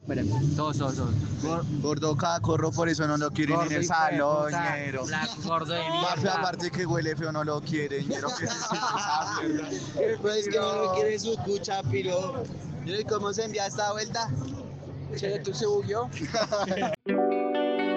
Todos. Gordo cacorro, por eso no lo quieren en el salón, ñero. Gordo de Mafe, mierda. aparte que huele feo, no lo quiere, ñero, que se siente esa mierda. Pues es que no lo quiere su cucha, piro. ¿Y cómo se envía esta vuelta? Che, ¿tú se bugueó?